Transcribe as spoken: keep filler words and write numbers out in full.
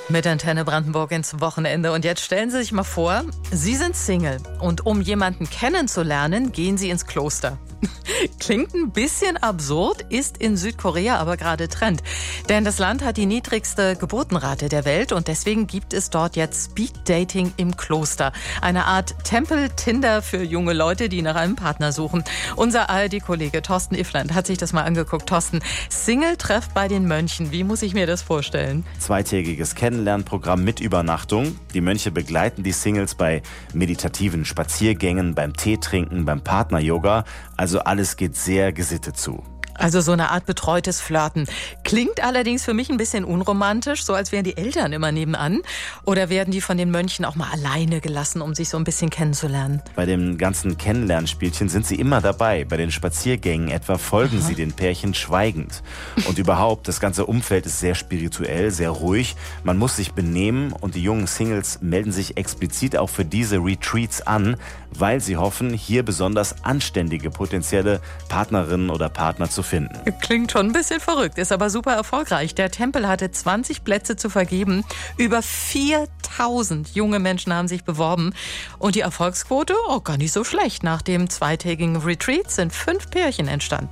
Mit Antenne Brandenburg ins Wochenende. Und jetzt stellen Sie sich mal vor, Sie sind Single. Und um jemanden kennenzulernen, gehen Sie ins Kloster. Klingt ein bisschen absurd, ist in Südkorea aber gerade Trend. Denn das Land hat die niedrigste Geburtenrate der Welt und deswegen gibt es dort jetzt Speed-Dating im Kloster. Eine Art Tempel-Tinder für junge Leute, die nach einem Partner suchen. Unser A R D-Kollege Thorsten Iffland hat sich das mal angeguckt. Thorsten, Single-Treff bei den Mönchen, wie muss ich mir das vorstellen? Zweitägiges Kennenlernprogramm mit Übernachtung. Die Mönche begleiten die Singles bei meditativen Spaziergängen, beim Teetrinken, beim Partner-Yoga. Also alles geht sehr gesittet zu. Also so eine Art betreutes Flirten. Klingt allerdings für mich ein bisschen unromantisch, so als wären die Eltern immer nebenan. Oder werden die von den Mönchen auch mal alleine gelassen, um sich so ein bisschen kennenzulernen? Bei dem ganzen Kennenlernspielchen sind sie immer dabei. Bei den Spaziergängen etwa folgen Aha. sie den Pärchen schweigend. Und überhaupt, das ganze Umfeld ist sehr spirituell, sehr ruhig. Man muss sich benehmen und die jungen Singles melden sich explizit auch für diese Retreats an, weil sie hoffen, hier besonders anständige potenzielle Partnerinnen oder Partner zu finden. Klingt schon ein bisschen verrückt, ist aber super erfolgreich. Der Tempel hatte zwanzig Plätze zu vergeben. Über viertausend junge Menschen haben sich beworben. Und die Erfolgsquote, oh, gar nicht so schlecht. Nach dem zweitägigen Retreat sind fünf Pärchen entstanden.